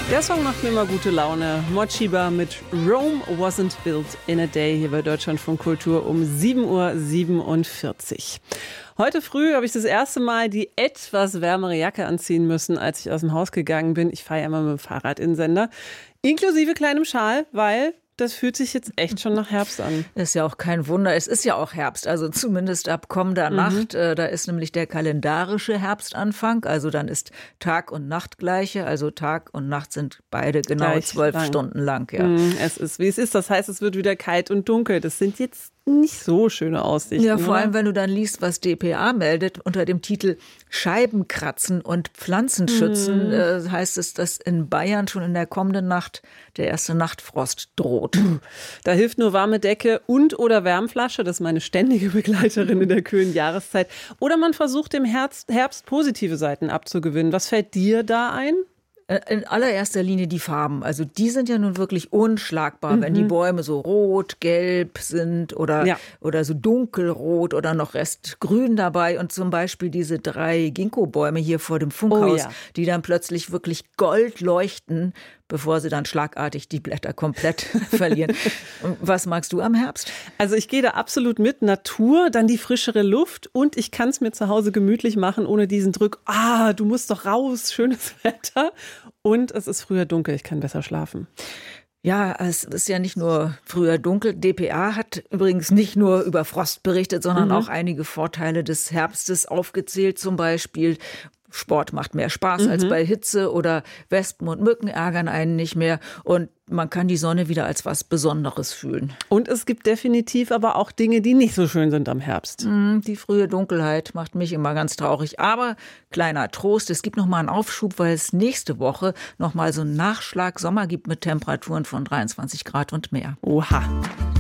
Der Song macht mir immer gute Laune. Mochiba mit Rome Wasn't Built in a Day hier bei Deutschlandfunk Kultur um 7:47 Uhr. Heute früh habe ich das erste Mal die etwas wärmere Jacke anziehen müssen, als ich aus dem Haus gegangen bin. Ich fahre ja immer mit dem Fahrrad in den Sender, inklusive kleinem Schal, weil das fühlt sich jetzt echt schon nach Herbst an. Ist ja auch kein Wunder. Es ist ja auch Herbst, also zumindest ab kommender Nacht. Da ist nämlich der kalendarische Herbstanfang. Also dann ist Tag und Nacht gleiche. Also Tag und Nacht sind beide genau Gleich 12 lang. Stunden lang. Ja. Es ist, wie es ist. Das heißt, es wird wieder kalt und dunkel. Das sind jetzt nicht so schöne Aussichten. Ja, vor oder? allem, wenn du dann liest, was dpa meldet unter dem Titel Scheibenkratzen und Pflanzen schützen, heißt es, dass in Bayern schon in der kommenden Nacht der erste Nachtfrost droht. Da hilft nur warme Decke und oder Wärmflasche. Das ist meine ständige Begleiterin in der kühlen Jahreszeit. Oder man versucht dem Herbst positive Seiten abzugewinnen. Was fällt dir da ein? In allererster Linie die Farben. Also die sind ja nun wirklich unschlagbar, wenn die Bäume so rot, gelb sind oder so dunkelrot oder noch Restgrün dabei. Und zum Beispiel diese 3 Ginkgo-Bäume hier vor dem Funkhaus, die dann plötzlich wirklich gold leuchten, bevor sie dann schlagartig die Blätter komplett verlieren. Und was magst du am Herbst? Also ich gehe da absolut mit. Natur, dann die frischere Luft und ich kann es mir zu Hause gemütlich machen, ohne diesen Druck. Du musst doch raus, schönes Wetter. Und es ist früher dunkel, ich kann besser schlafen. Ja, es ist ja nicht nur früher dunkel. dpa hat übrigens nicht nur über Frost berichtet, sondern auch einige Vorteile des Herbstes aufgezählt. Zum Beispiel Sport macht mehr Spaß als bei Hitze oder Wespen und Mücken ärgern einen nicht mehr und man kann die Sonne wieder als was Besonderes fühlen. Und es gibt definitiv aber auch Dinge, die nicht so schön sind am Herbst. Die frühe Dunkelheit macht mich immer ganz traurig. Aber kleiner Trost, es gibt noch mal einen Aufschub, weil es nächste Woche noch mal so einen Nachschlag Sommer gibt mit Temperaturen von 23 Grad und mehr. Oha.